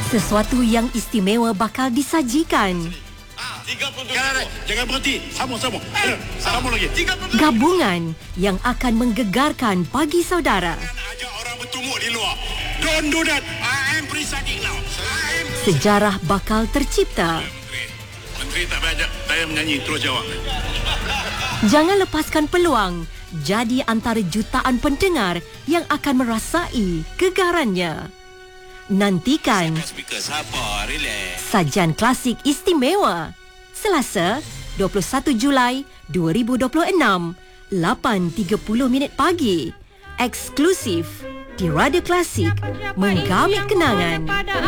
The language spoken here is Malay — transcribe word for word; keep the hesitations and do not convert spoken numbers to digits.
Sesuatu yang istimewa bakal disajikan. tiga puluh tujuh. Jangan, jangan berhenti. Sama-sama. Eh, sama lagi. Gabungan yang akan menggegarkan pagi saudara. Ajak orang bertumbuh di luar. Don't do that. I am presiding now. I am... Sejarah bakal tercipta. Menteri, Menteri tak payah ajak saya menyanyi. Terus jawab. Jangan lepaskan peluang jadi antara jutaan pendengar yang akan merasai kegarannya. Nantikan Speaker sabar, relax. sajian klasik istimewa Selasa dua puluh satu Julai dua ribu dua puluh enam lapan tiga puluh minit pagi eksklusif di Radio Klasik, menggamit kenangan.